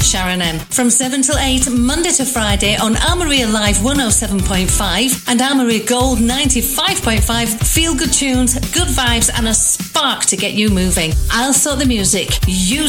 Sharon M. From 7 till 8, Monday to Friday on Armoria Live 107.5 and Armoria Gold 95.5. Feel good tunes, good vibes and a spark to get you moving. I'll sort the music. You